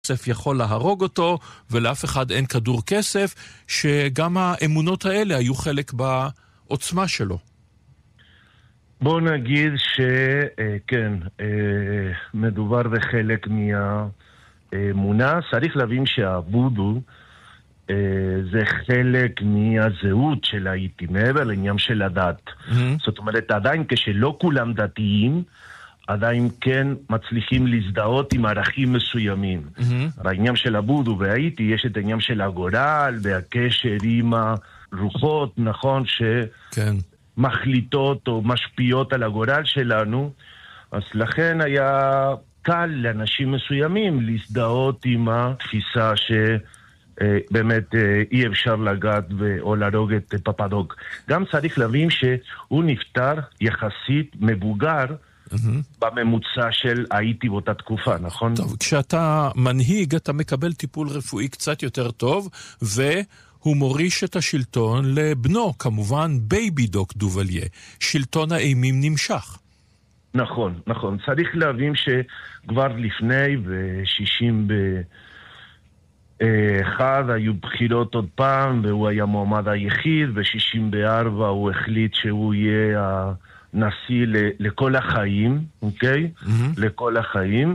כסף יכול להרוג אותו, ולאף אחד אין כדור כסף, שגם האמונות האלה היו חלק בעוצמה שלו. בוא נגיד שכן, מדובר בחלק מהאמונה. צריך להבין שהוודו זה חלק מהזהות של האיטי, מעבר לעניין של הדת. זאת אומרת, עדיין כשלא כולם דתיים, עדיין כן מצליחים להזדהות עם ערכים מסוימים. בעניין של הוודו והאיטי יש את העניין של הגורל והקשר עם הרוחות, נכון, שמחליטות או משפיעות על הגורל שלנו. אז לכן היה קל לאנשים מסוימים להזדהות עם התפיסה שבאמת אי אפשר לגעת או להרוג את פפדוק. גם צריך להבין שהוא נפטר יחסית מבוגר, בממוצע של האיטי באותה תקופה, נכון? טוב, כשאתה מנהיג, אתה מקבל טיפול רפואי קצת יותר טוב, והוא מוריש את השלטון לבנו, כמובן בייבי דוק דובליה. שלטון האימים נמשך. נכון, נכון. צריך להבין שכבר לפני, ב-61 היו בחירות עוד פעם, והוא היה מועמד היחיד, ב-64 הוא החליט שהוא יהיה נשיא לכל החיים, אוקיי? לכל החיים.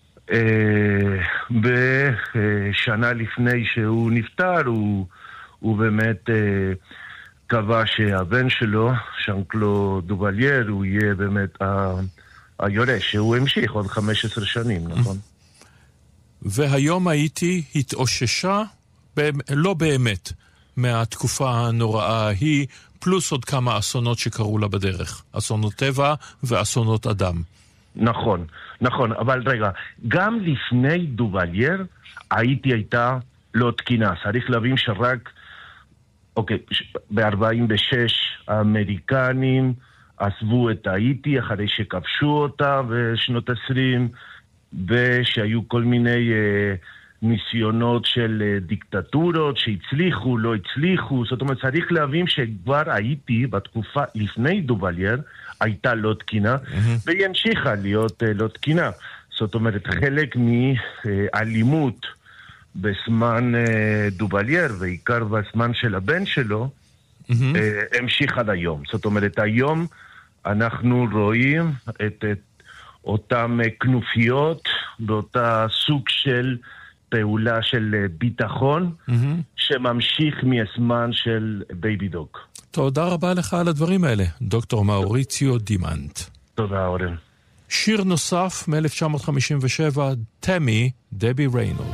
בשנה לפני שהוא נפטר, הוא באמת קבע שהבן שלו, ז'אן-קלוד דובלייר, הוא יהיה באמת היורש, שהוא המשיך עוד 15 שנים, נכון? והיום הייתי התאוששה, לא באמת, מהתקופה הנוראה ההיא, פלוס עוד כמה אסונות שקרו לה בדרך. אסונות טבע ואסונות אדם. נכון, נכון. אבל רגע, גם לפני דובלייר, האיטי הייתה לא תקינה. צריך להבין שרק, אוקיי, ב-46 האמריקנים עזבו את האיטי אחרי שכבשו אותה בשנות 20, ושהיו כל מיני ניסיונות של דיקטטורות שהצליחו, לא הצליחו. זאת אומרת, צריך להבין שכבר הייתי בתקופה לפני דובלייר, הייתה לא תקינה, והיא המשיכה להיות לא תקינה. זאת אומרת, חלק מאלימות בזמן דובלייר, ועיקר בזמן של הבן שלו, המשיך עד היום. זאת אומרת, היום אנחנו רואים את אותם כנופיות, באותה סוג של פעולה של ביטחון, שממשיך מהזמן של בייבי דוק. תודה רבה לך על הדברים האלה, דוקטור מאוריציו דימנט. תודה, אורן. שיר נוסף מ-1957, תמי, דבי ריינולדס.